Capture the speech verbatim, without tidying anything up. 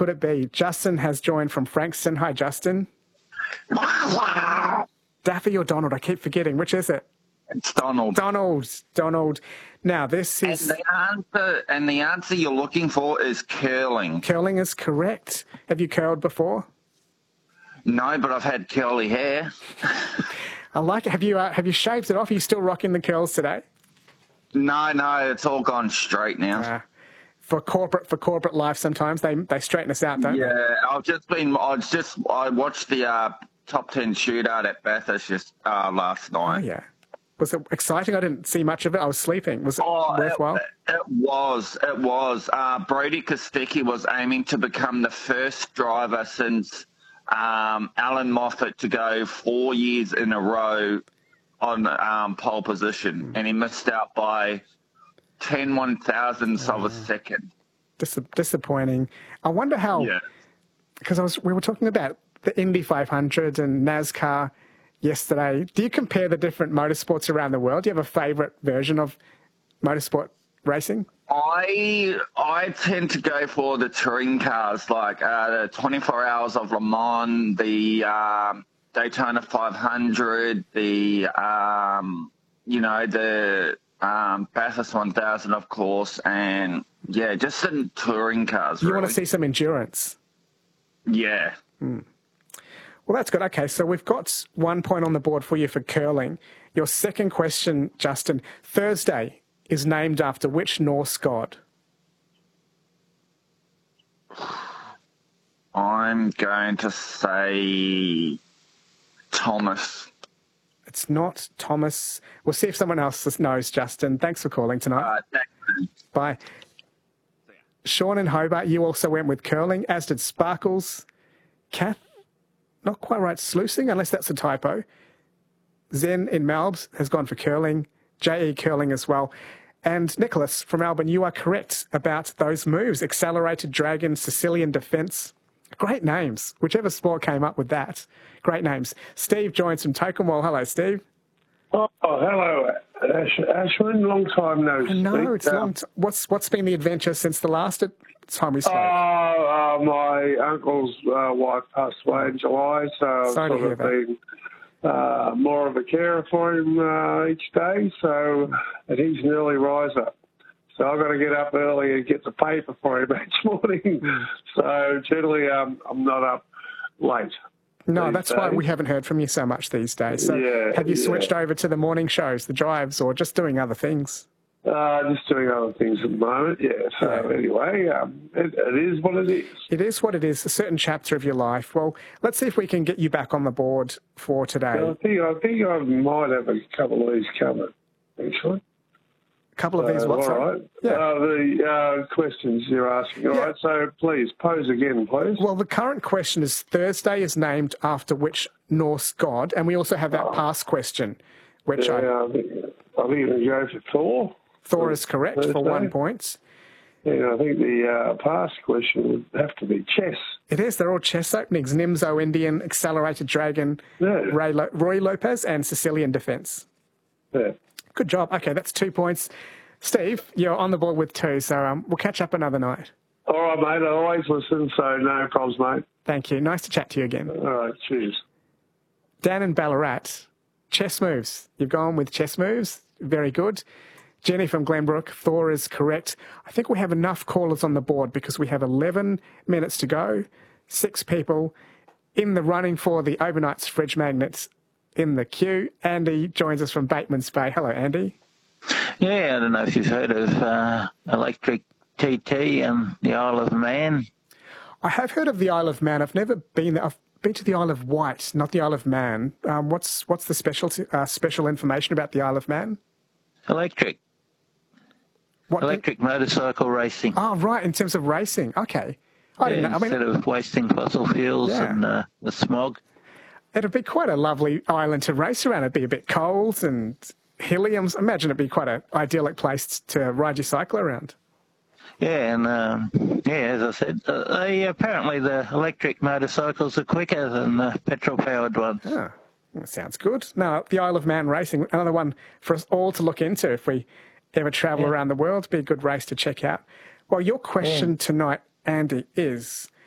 could it be? Justin has joined from Frankston. Hi, Justin. Daffy or Donald? I keep forgetting. Which is it? It's Donald. Donald. Donald. Now, this is... And the answer, and the answer you're looking for is curling. Curling is correct. Have you curled before? No, but I've had curly hair. I like it. Have you, uh, have you shaved it off? Are you still rocking the curls today? No, no, it's all gone straight now. Uh, for corporate for corporate life, sometimes they they straighten us out, don't yeah, they? Yeah, I've just been. I was just. I watched the uh, top ten shootout at Bathurst just uh, last Oh night. yeah. Was it exciting? I didn't see much of it. I was sleeping. Was it Oh, worthwhile? It, it was. It was. Uh, Brody Kostecki was aiming to become the first driver since um, Alan Moffat to go four years in a row on um, pole position, and he missed out by ten one thousandths of a second. Dis- disappointing. I wonder how. Yeah. Because I was we were talking about the Indy five hundred and NASCAR yesterday. Do you compare the different motorsports around the world? Do you have a favourite version of motorsport racing? I I tend to go for the touring cars, like uh, the twenty-four Hours of Le Mans, the um, Daytona five hundred, the um, you know the um, Bathurst one thousand, of course, and yeah, just the touring cars. You really. want to see some endurance? Yeah. Mm. Well, that's good. Okay, so we've got one point on the board for you for curling. Your second question, Justin. Thursday is named after which Norse god? I'm going to say Thomas. It's not Thomas. We'll see if someone else knows, Justin. Thanks for calling tonight. Uh, Bye. Sean in Hobart, you also went with curling, as did Sparkles. Kath, not quite right, sluicing, unless that's a typo. Zen in Melbs has gone for curling. J E curling as well. And Nicholas from Melbourne, you are correct about those moves. Accelerated Dragon, Sicilian Defence. Great names. Whichever sport came up with that. Great names. Steve joins from Tokemwell. Hello, Steve. Oh, hello, Ash- Ashwin. Long time no speak. No, it's um, long. T- what's what's been the adventure since the last time we spoke? Uh, uh, my uncle's uh, wife passed away in July, so I've Sorry to sort of hear been uh, more of a carer for him uh, each day. So, and he's an early riser. So I've got to get up early and get the paper for him each morning. So generally, um, I'm not up late. No, these that's days. why we haven't heard from you so much these days. So Yeah, have you yeah. switched over to the morning shows, the drives, or just doing other things? Uh, just doing other things at the moment, yeah. So anyway, um, it, it is what it is. It is what it is, a certain chapter of your life. Well, let's see if we can get you back on the board for today. I think I think I might have a couple of these covered, actually. A couple of these, Uh, what's all that? right. Yeah. Uh, the uh, questions you're asking. All Yeah. right. So please pose again, please. Well, the current question is Thursday is named after which Norse god? And we also have that past question, which yeah, I, I think I think it'll go for Thor. Thor is correct Thursday. for one point. Yeah, I think the uh, past question would have to be chess. It is. They're all chess openings. Nimzo Indian, Accelerated Dragon, Yeah. Ray Lo- Roy Lopez, and Sicilian Defence. Yeah. Good job. Okay, that's two points. Steve, you're on the board with two, so um, we'll catch up another night. All right, mate. I always listen, so no problems, mate. Thank you. Nice to chat to you again. All right. Cheers. Dan and Ballarat, chess moves. You've gone with chess moves. Very good. Jenny from Glenbrook, Thor is correct. I think we have enough callers on the board because we have eleven minutes to go. Six people in the running for the Overnight's Fridge Magnets in the queue. Andy joins us from Bateman's Bay. Hello, Andy. Yeah, I don't know if you've heard of uh, Electric T T and the Isle of Man. I have heard of the Isle of Man. I've never been there. I've been to the Isle of Wight, not the Isle of Man. Um, what's what's the specialty, uh, special information about the Isle of Man? Electric. What Electric motorcycle racing. Oh, right, in terms of racing. Okay. I Yeah, didn't know. I mean, instead of wasting fossil fuels Yeah. and uh, the smog. it'd be quite a lovely island to race around. It'd be a bit cold and hilly. I imagine it'd be quite an idyllic place to ride your cycle around. Yeah, and um, yeah, as I said, uh, they, apparently the electric motorcycles are quicker than the petrol-powered ones. Ah, that sounds good. Now, the Isle of Man racing, another one for us all to look into if we ever travel Yeah. around the world. Be a good race to check out. Well, your question Yeah. tonight, Andy, is